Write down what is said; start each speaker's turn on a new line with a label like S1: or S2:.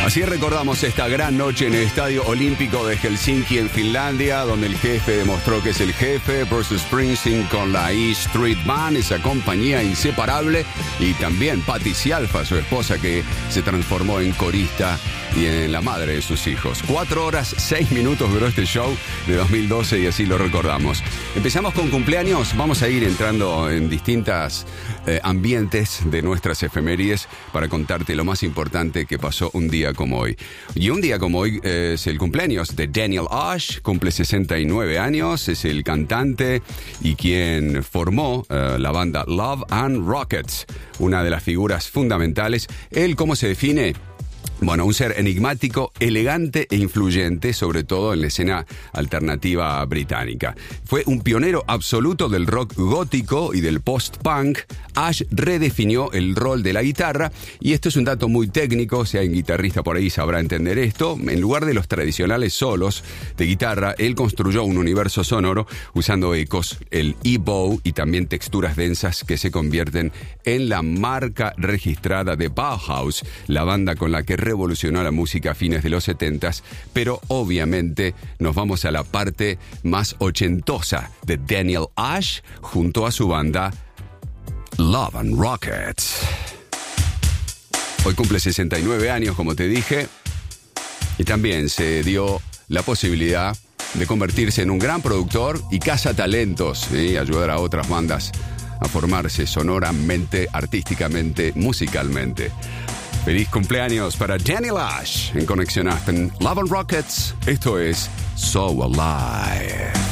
S1: Así recordamos esta gran noche en el Estadio Olímpico de Helsinki en Finlandia, donde el jefe demostró que es el jefe, Bruce Springsteen con la E Street Band, esa compañía inseparable, y también Patti Scialfa, su esposa, que se transformó en corista y en la madre de sus hijos. 4 horas, 6 minutos duró este show de 2012 y así lo recordamos. Empezamos con cumpleaños, vamos a ir entrando en distintas ambientes de nuestras efemérides para contarte lo más importante que pasó un día como hoy. Y un día como hoy es el cumpleaños de Daniel Osh, cumple 69 años, es el cantante y quien formó la banda Love and Rockets, una de las figuras fundamentales. Él, ¿cómo se define? Bueno, un ser enigmático, elegante e influyente, sobre todo en la escena alternativa británica. Fue un pionero absoluto del rock gótico y del post-punk. Ash redefinió el rol de la guitarra, y esto es un dato muy técnico, si hay un guitarrista por ahí sabrá entender esto. En lugar de los tradicionales solos de guitarra, él construyó un universo sonoro usando ecos, el E-bow y también texturas densas que se convierten en la marca registrada de Bauhaus, la banda con la que revolucionó la música a fines de los 70s, pero obviamente nos vamos a la parte más ochentosa de Daniel Osh junto a su banda Love and Rockets. Hoy cumple 69 años, como te dije, y también se dio la posibilidad de convertirse en un gran productor y cazatalentos, y ayudar a otras bandas a formarse sonoramente, artísticamente, musicalmente. Feliz cumpleaños para Daniel Osh en Conexión Aspen, Love and Rockets. Esto es So Alive.